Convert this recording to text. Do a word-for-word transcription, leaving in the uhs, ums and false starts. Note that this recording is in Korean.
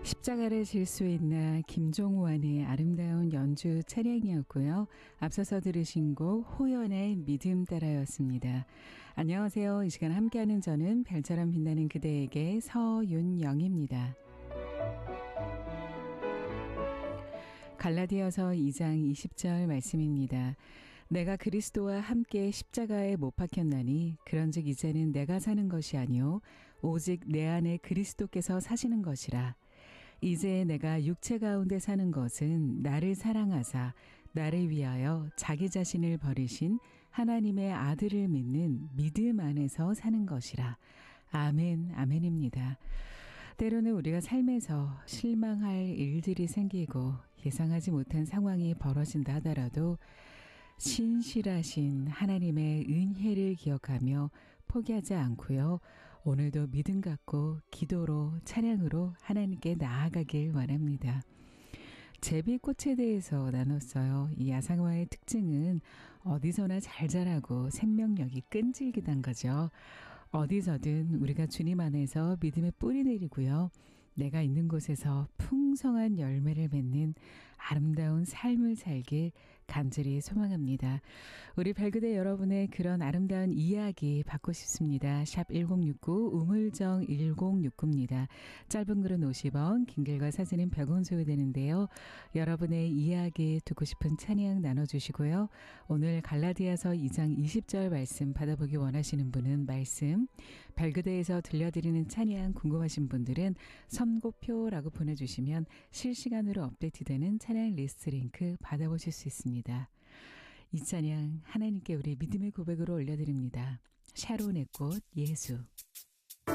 십자가를 질 수 있나 김종환의 아름다운 연주 차량이었고요. 앞서서 들으신 곡 호연의 믿음 따라였습니다. 안녕하세요. 이 시간 함께하는 저는 별처럼 빛나는 그대에게 서윤영입니다. 갈라디아서 이 장 이십 절 말씀입니다. 내가 그리스도와 함께 십자가에 못 박혔나니 그런즉 이제는 내가 사는 것이 아니요 오직 내 안에 그리스도께서 사시는 것이라. 이제 내가 육체 가운데 사는 것은 나를 사랑하사 나를 위하여 자기 자신을 버리신 하나님의 아들을 믿는 믿음 안에서 사는 것이라. 아멘, 아멘입니다. 때로는 우리가 삶에서 실망할 일들이 생기고 예상하지 못한 상황이 벌어진다 하더라도 신실하신 하나님의 은혜를 기억하며 포기하지 않고요. 오늘도 믿음 갖고 기도로 찬양으로 하나님께 나아가길 원합니다. 제비꽃에 대해서 나눴어요. 이 야상화의 특징은 어디서나 잘 자라고 생명력이 끈질기단 거죠. 어디서든 우리가 주님 안에서 믿음의 뿌리 내리고요. 내가 있는 곳에서 풍성한 열매를 맺는 아름다운 삶을 살길 간절히 소망합니다. 우리 별그대 여러분의 그런 아름다운 이야기 받고 싶습니다. 샵 일공육구 우물정 일공육구입니다. 짧은 글은 오십 원, 긴 글과 사진은 백 원 소요되는데요. 여러분의 이야기 듣고 싶은 찬양 나눠주시고요. 오늘 갈라디아서 이 장 이십 절 말씀 받아보기 원하시는 분은 말씀, 별그대에서 들려드리는 찬양 궁금하신 분들은 선고표라고 보내주시면 실시간으로 업데이트되는 찬양 리스트 링크 받아보실 수 있습니다. 이 찬양 하나님께 우리 믿음의 고백으로 올려드립니다. 샤론의 꽃 예수.